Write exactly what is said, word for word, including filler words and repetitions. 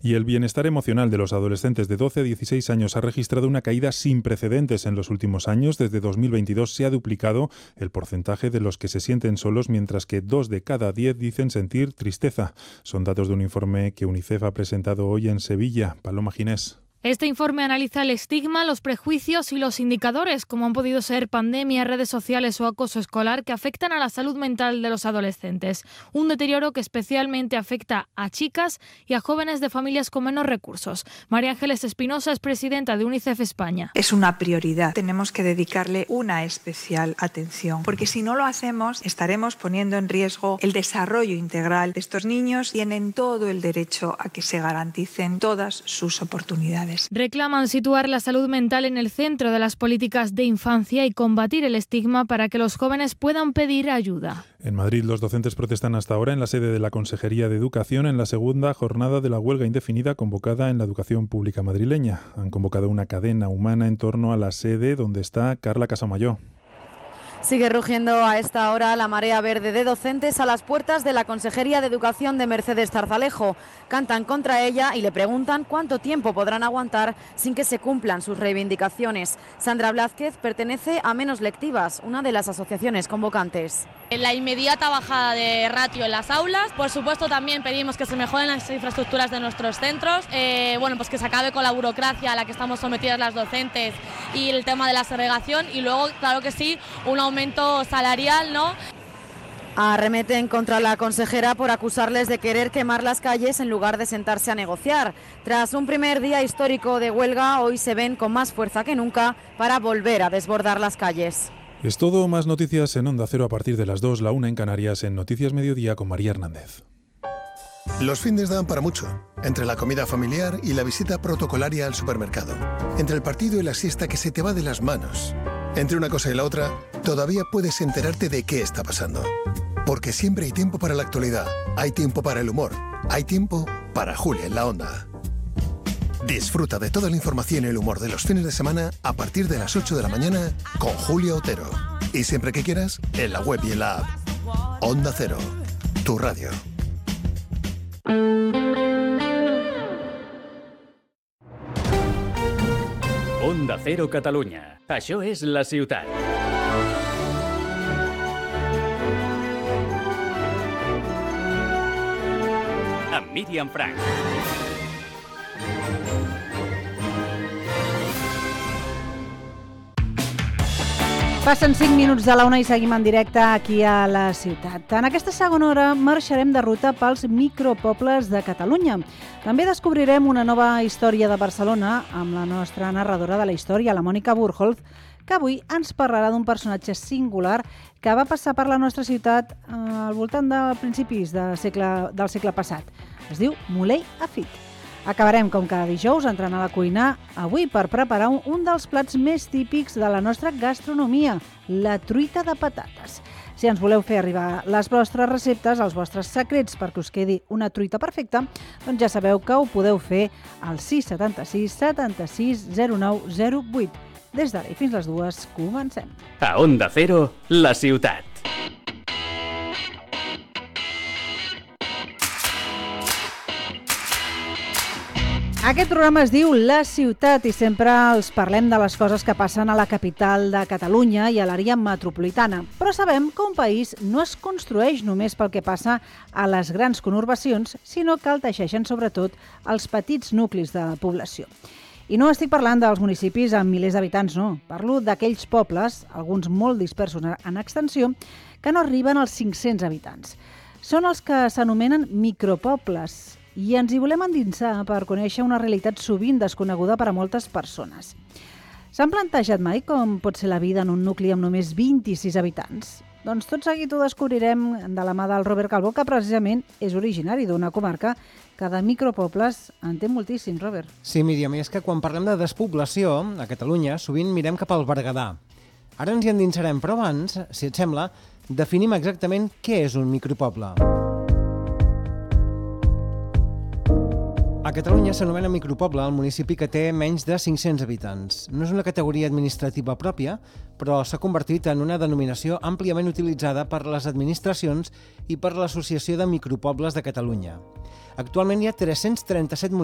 Y el bienestar emocional de los adolescentes de doce a dieciséis años ha registrado una caída sin precedentes en los últimos años. Desde dos mil veintidós se ha duplicado el porcentaje de los que se sienten solos, mientras que dos de cada diez dicen sentir tristeza. Son datos de un informe que UNICEF ha presentado hoy en Sevilla. Paloma Ginés. Este informe analiza el estigma, los prejuicios y los indicadores, como han podido ser pandemia, redes sociales o acoso escolar, que afectan a la salud mental de los adolescentes. Un deterioro que especialmente afecta a chicas y a jóvenes de familias con menos recursos. María Ángeles Espinosa es presidenta de UNICEF España. Es una prioridad. Tenemos que dedicarle una especial atención, porque si no lo hacemos, estaremos poniendo en riesgo el desarrollo integral de estos niños. Tienen todo el derecho a que se garanticen todas sus oportunidades. Reclaman situar la salud mental en el centro de las políticas de infancia y combatir el estigma para que los jóvenes puedan pedir ayuda. En Madrid, los docentes protestan hasta ahora en la sede de la Consejería de Educación en la segunda jornada de la huelga indefinida convocada en la educación pública madrileña. Han convocado una cadena humana en torno a la sede donde está Carla Casamayor. Sigue rugiendo a esta hora la marea verde de docentes a las puertas de la Consejería de Educación de Mercedes Zarzalejo. Cantan contra ella y le preguntan cuánto tiempo podrán aguantar sin que se cumplan sus reivindicaciones. Sandra Blázquez pertenece a Menos Lectivas, una de las asociaciones convocantes. La inmediata bajada de ratio en las aulas, por supuesto también pedimos que se mejoren las infraestructuras de nuestros centros, eh, bueno, pues que se acabe con la burocracia a la que estamos sometidas las docentes y el tema de la segregación, y luego, claro que sí, un aumento salarial, ¿no? Arremeten contra la consejera por acusarles de querer quemar las calles en lugar de sentarse a negociar. Tras un primer día histórico de huelga, hoy se ven con más fuerza que nunca para volver a desbordar las calles. Es todo, más noticias en Onda Cero a partir de las dos, la una en Canarias, en Noticias Mediodía con María Hernández. Los findes dan para mucho, entre la comida familiar y la visita protocolaria al supermercado, entre el partido y la siesta que se te va de las manos. Entre una cosa y la otra, todavía puedes enterarte de qué está pasando. Porque siempre hay tiempo para la actualidad, hay tiempo para el humor, hay tiempo para Julia en la Onda. Disfruta de toda la información y el humor de los fines de semana a partir de las ocho de la mañana con Julia Otero. Y siempre que quieras, en la web y en la app. Onda Cero, tu radio. Onda Cero Catalunya. Això és La Ciutat. Amb Míriam Frank. Passen cinc minuts de la una i seguim en directe aquí a la ciutat. En aquesta segona hora marxarem de ruta pels micropobles de Catalunya. També descobrirem una nova història de Barcelona amb la nostra narradora de la història, la Mònica Burholz, que avui ens parlarà d'un personatge singular que va passar per la nostra ciutat al voltant de principis de segle, del segle passat. Es diu Muley Afit. Acabarem, com cada dijous, entrant a la cuina, avui per preparar un, un dels plats més típics de la nostra gastronomia, la truita de patates. Si ens voleu fer arribar les vostres receptes, els vostres secrets perquè us quedi una truita perfecta, doncs ja sabeu que ho podeu fer al sis setanta-sis setanta-sis zero nou zero vuit. Des d'ara i fins les dues, comencem. A Onda Cero, la ciutat. Aquest programa es diu La Ciutat i sempre els parlem de les coses que passen a la capital de Catalunya i a l'àrea metropolitana. Però sabem que un país no es construeix només pel que passa a les grans conurbacions, sinó que el teixeixen sobretot els petits nuclis de població. I no estic parlant dels municipis amb milers d'habitants, no. Parlo d'aquells pobles, alguns molt dispersos en extensió, que no arriben als cinc-cents habitants. Són els que s'anomenen micropobles, i ens hi volem endinsar per conèixer una realitat sovint desconeguda per a moltes persones. S'han plantejat mai com pot ser la vida en un nucli amb només vint-i-sis habitants? Doncs tot seguit ho descobrirem de la mà del Robert Calvo, que precisament és originari d'una comarca que de micropobles en té moltíssims, Robert. Sí, Míriam, i és que quan parlem de despoblació a Catalunya sovint mirem cap al Berguedà. Ara ens hi endinsarem, però abans, si et sembla, definim exactament què és un micropoble. A Catalunya s'anomena micropoble el municipi que té menys de cinc-cents habitants. No és una categoria administrativa pròpia, però s'ha convertit en una denominació àmpliament utilitzada per les administracions i per l'Associació de Micropobles de Catalunya. Actualment hi ha tres-cents trenta-set municipis